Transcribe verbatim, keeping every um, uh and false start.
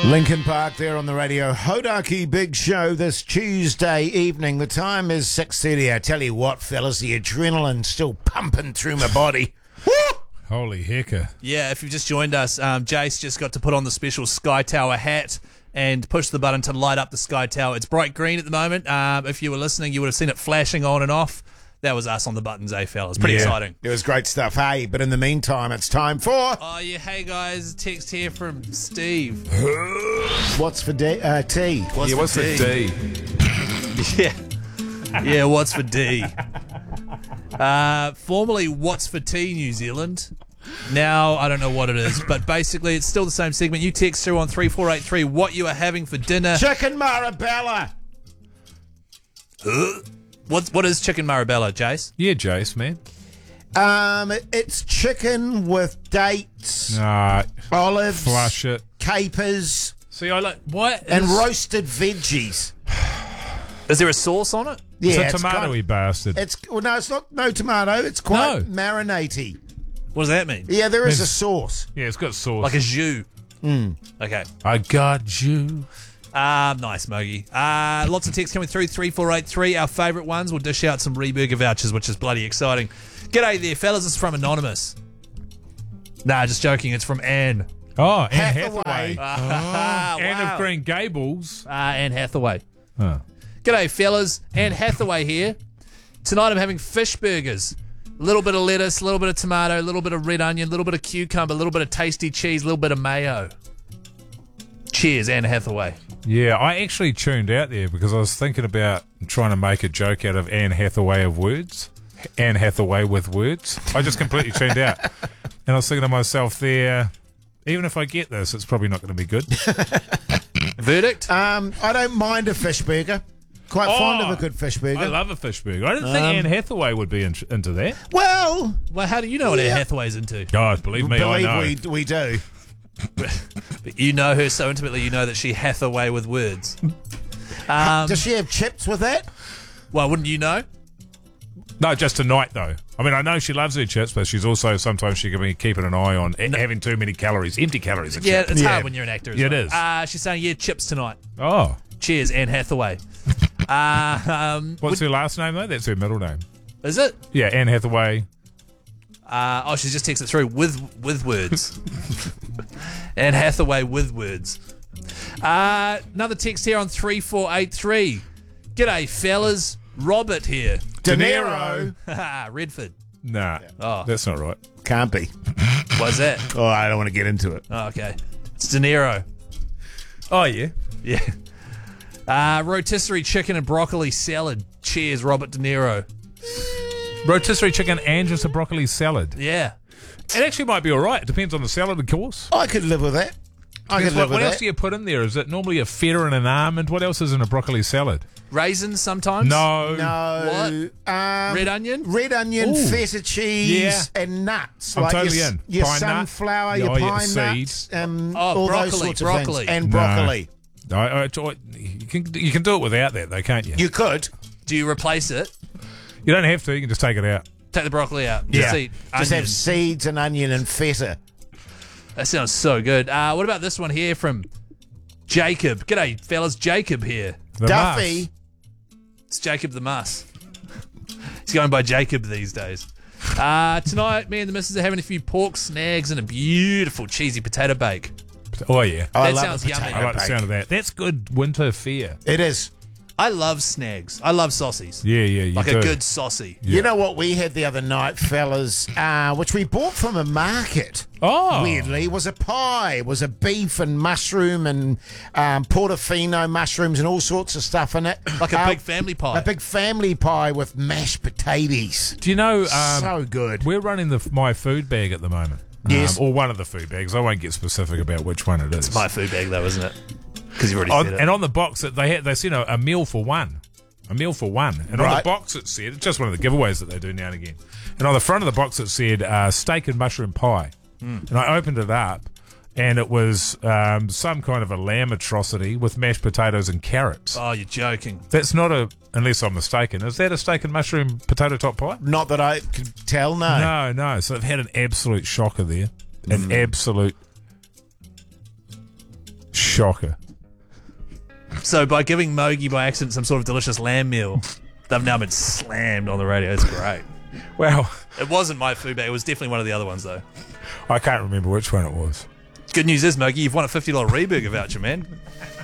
Lincoln Park there on the radio. Hodaki Big Show this Tuesday evening. The time is six thirty. I tell you what, fellas, the adrenaline's still pumping through my body. Holy hecker. Yeah, if you've just joined us, um, Jace just got to put on the special Sky Tower hat and push the button to light up the Sky Tower. It's bright green at the moment. Um, if you were listening, you would have seen it flashing on and off. That was us on the buttons, eh, fellas? Pretty Yeah, exciting. It was great stuff, hey. But in the meantime, it's time for... Oh, yeah, hey, guys. Text here from Steve. What's for D- uh, tea? What's Yeah, for what's the D? D? Yeah. Yeah, what's for D? Uh, formerly, what's for T, New Zealand. Now, I don't know what it is, but basically, it's still the same segment. You text through on three four eight three what you are having for dinner. Chicken Marabella. What, what is chicken Marabella, Jace? Yeah, Jace, man. Um, it's chicken with dates, Nah, olives, flush it. capers, See, I like... What? and is- roasted veggies. Is there a sauce on it? Yeah, It's a kind tomatoey of- bastard. It's well, no, it's not no tomato. It's quite No. marinatey. What does that mean? Yeah, there is a Means- sauce. Yeah, it's got sauce. Like a jus. Okay. I got you. Um, nice, Mogi. Uh, lots of texts coming through. three four eight three. Our favourite ones. We'll dish out some Reburger vouchers, which is bloody exciting. G'day there, fellas. This is from Anonymous. Nah, just joking. It's from Anne. Oh, Anne Hathaway. Hathaway. Ah, Anne wow. of Green Gables. Uh, Anne Hathaway. Oh. G'day, fellas. Anne Hathaway here. Tonight I'm having fish burgers. A little bit of lettuce, a little bit of tomato, a little bit of red onion, a little bit of cucumber, a little bit of tasty cheese, a little bit of mayo. Cheers, Anne Hathaway. Yeah, I actually tuned out there because I was thinking about trying to make a joke out of Anne Hathaway of words. Anne Hathaway with words. I just completely tuned out. And I was thinking to myself there, even if I get this, it's probably not going to be good. Verdict? Um, I don't mind a fish burger. Quite Oh, fond of a good fish burger. I love a fish burger. I didn't think Um, Anne Hathaway would be in, into that. well, Well, how do you know what Yeah. Anne Hathaway's into? God, believe me, I believe know. we we do. You know her so intimately, you know that she hath a way with words. Um, Does she have chips with that? well, wouldn't you know? No, just tonight though. I mean, I know she loves her chips, but she's also sometimes she can be keeping an eye on a- having too many calories, empty calories. Of Yeah, chips. it's Yeah. hard when you're an actor as Yeah, it well. is. Uh, she's saying, yeah, chips tonight. Oh, Cheers, Anne Hathaway. uh, um, what's her last name though? That's her middle name. is it? Yeah, Anne Hathaway. Uh, oh, she's just texted through with with words. Anne Hathaway with words. Uh, another text here on three four eight three. G'day, fellas. Robert here. De De Niro. Haha, Redford. Nah, Oh. that's not right. Can't be. What's that? Oh, I don't want to get into it. Oh, okay. It's De Niro. Oh yeah. Yeah. Uh, rotisserie chicken and broccoli salad. Cheers, Robert De Niro. Rotisserie chicken and just a broccoli salad. Yeah. It actually might be all right. It depends on the salad, of course. I could live with that. I Guess could what live with what else that. do you put in there? Is it normally a feta and an almond? What else is in a broccoli salad? Raisins sometimes. No. No. Um, Red onion? Red onion, Ooh. feta cheese, Yeah. and nuts. I'm like totally your, in. Your Pine nut. sunflower, your Oh, yeah, pine seeds. nuts, um, Oh, all broccoli, those sorts of broccoli. things. And No. broccoli. I, I, I- you can you can do it without that though, can't you? You could. Do you replace it? You don't have to. You can just take it out. Take the broccoli out. Just eat Just have onion. seeds and onion and feta. That sounds so good. Uh, what about this one here from Jacob? G'day, fellas. Jacob here. The Duffy. mass. It's Jacob the Muss. He's going by Jacob these days. Uh, tonight, me and the missus are having a few pork snags and a beautiful cheesy potato bake. Oh yeah. I That love sounds a yummy. potato I like the bake. sound of that. That's good winter fare. It is. I love snags. I love saucies. Yeah, yeah. You like do. a good saucy. Yeah. You know what we had the other night, fellas, uh, which we bought from a market. Oh. Weirdly, was a pie. It was a beef and mushroom and um, portofino mushrooms and all sorts of stuff in it. Like a Uh, big family pie. A big family pie with mashed potatoes. Do you know? Um, so good. We're running the my food bag at the moment. Yes. Um, or one of the food bags. I won't get specific about which one it is. My food bag, though, isn't it? Because you've already On- said it. and on the box, that they had, they said a, a meal for one. A meal for one. And on the Right. box it said, it's just one of the giveaways that they do now and again. And on the front of the box it said uh, steak and mushroom pie. Mm. And I opened it up and it was um, some kind of a lamb atrocity with mashed potatoes and carrots. Oh, you're joking. That's not a, unless I'm mistaken, is that a steak and mushroom potato top pie? Not that I could tell, no. No, no. So they've had an absolute shocker there. An Mm. absolute Shocker. So by giving Mogi by accident some sort of delicious lamb meal, they've now been slammed on the radio. It's great. Well, It wasn't my food bag. It was definitely one of the other ones, though. I can't remember which one it was. Good news is, Mogi, you've won a fifty dollars Reburger voucher, man.